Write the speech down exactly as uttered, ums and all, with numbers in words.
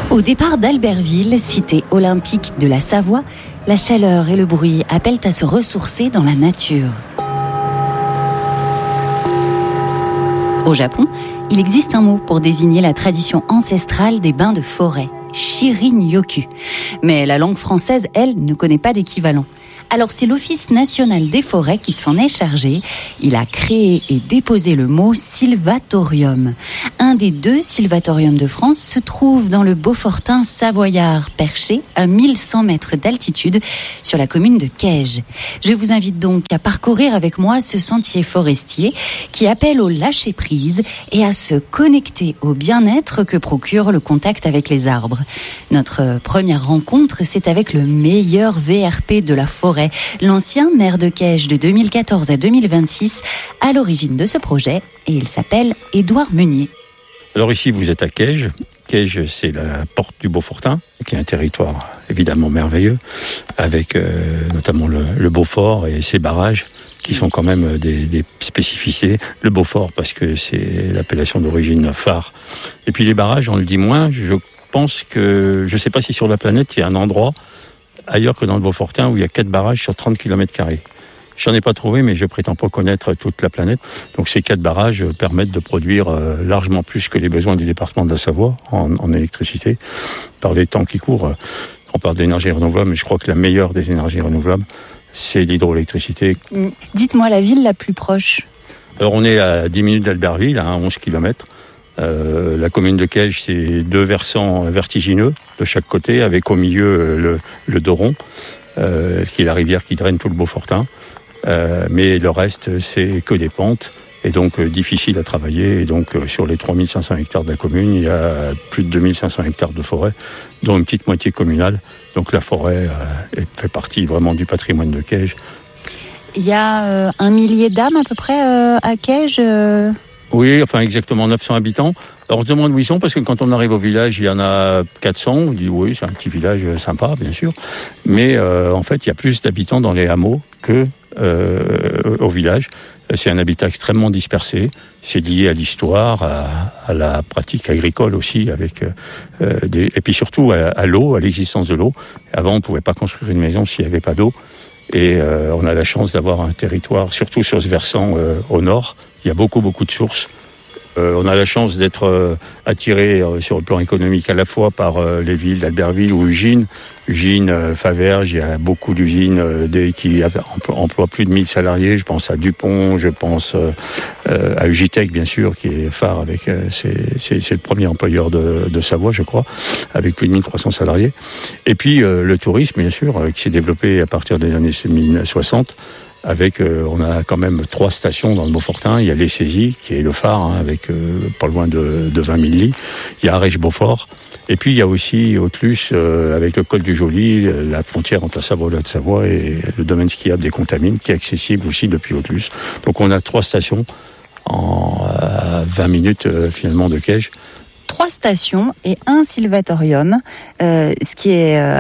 Au départ d'Albertville, cité olympique de la Savoie, la chaleur et le bruit appellent à se ressourcer dans la nature. Au Japon, il existe un mot pour désigner la tradition ancestrale des bains de forêt, Shirin-yoku. Mais la langue française, elle, ne connaît pas d'équivalent. Alors c'est l'Office national des forêts qui s'en est chargé. Il a créé et déposé le mot sylvatorium. Un des deux sylvatoriums de France se trouve dans le Beaufortain savoyard, perché à mille cent mètres d'altitude sur la commune de Caige. Je vous invite donc à parcourir avec moi ce sentier forestier qui appelle au lâcher-prise et à se connecter au bien-être que procure le contact avec les arbres. Notre première rencontre, c'est avec le meilleur V R P de la forêt, l'ancien maire de Caige de deux mille quatorze à deux mille vingt-six, à l'origine de ce projet, et il s'appelle Édouard Meunier. Alors ici, vous êtes à Caige. Caige, c'est la porte du Beaufortain, qui est un territoire évidemment merveilleux, avec euh, notamment le, le Beaufort et ses barrages, qui sont quand même des, des spécificités. Le Beaufort, parce que c'est l'appellation d'origine phare. Et puis les barrages, on le dit moins. Je pense que, je ne sais pas si sur la planète, il y a un endroit ailleurs que dans le Beaufortain, où il y a quatre barrages sur trente kilomètres carrés. J'en ai pas trouvé, mais je prétends pas connaître toute la planète. Donc ces quatre barrages permettent de produire euh, largement plus que les besoins du département de la Savoie en, en électricité. Par les temps qui courent, on parle d'énergie renouvelable, mais je crois que la meilleure des énergies renouvelables, c'est l'hydroélectricité. Dites-moi la ville la plus proche. Alors on est à dix minutes d'Albertville, à onze kilomètres. Euh, la commune de Caige, c'est deux versants vertigineux de chaque côté, avec au milieu le, le Doron, euh, qui est la rivière qui draine tout le Beaufortain. Euh, mais le reste, c'est que des pentes, et donc euh, difficile à travailler. Et donc euh, sur les trois mille cinq cents hectares de la commune, il y a plus de deux mille cinq cents hectares de forêt, dont une petite moitié communale. Donc la forêt euh, fait partie vraiment du patrimoine de Caige. Il y a euh, un millier d'âmes à peu près euh, à Caige euh... Oui, enfin exactement neuf cents habitants. Alors on se demande où ils sont, parce que quand on arrive au village, il y en a quatre cents. On dit oui, c'est un petit village sympa, bien sûr. Mais euh, en fait, il y a plus d'habitants dans les hameaux que euh, au village. C'est un habitat extrêmement dispersé. C'est lié à l'histoire, à, à la pratique agricole aussi, avec euh, des, et puis surtout à, à l'eau, à l'existence de l'eau. Avant, on ne pouvait pas construire une maison s'il n'y avait pas d'eau. Et euh, on a la chance d'avoir un territoire, surtout sur ce versant euh, au nord. Il y a beaucoup, beaucoup de sources. Euh, on a la chance d'être euh, attiré euh, sur le plan économique à la fois par euh, les villes d'Albertville ou Ugine. Ugine, euh, Faverges, il y a beaucoup d'usines euh, des, qui emploient plus de mille salariés. Je pense à Dupont, je pense euh, euh, à Ugitech, bien sûr, qui est phare avec... Euh, c'est, c'est, c'est le premier employeur de, de Savoie, je crois, avec plus de mille trois cents salariés. Et puis euh, le tourisme, bien sûr, euh, qui s'est développé à partir des années mille soixante. Avec, euh, on a quand même trois stations dans le Beaufortain. Il y a Les Saisies, qui est le phare, hein, avec euh, pas loin de, de vingt mille lits. Il y a Arèche-Beaufort. Et puis il y a aussi Autlus, euh, avec le col du Joly, la frontière entre la Savoie et la Haute-Savoie, et le domaine skiable des Contamines, qui est accessible aussi depuis Autlus. Donc on a trois stations en euh, vingt minutes euh, finalement de Caige. Trois stations et un sylvatorium. Euh, ce qui est euh,